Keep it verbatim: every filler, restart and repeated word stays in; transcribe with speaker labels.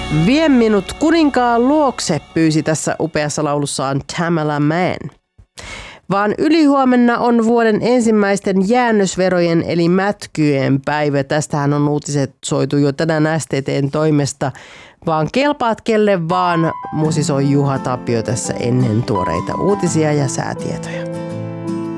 Speaker 1: Vie minut kuninkaan luokse, pyysi tässä upeassa laulussaan Tamala Mann. Vaan ylihuomenna on vuoden ensimmäisten jäännösverojen eli mätkyjen päivä. Tästähän on uutiset soitu jo tänään S T T:n toimesta. Vaan kelpaat kelle vaan, musisoi Juha Tapio tässä ennen tuoreita uutisia ja säätietoja.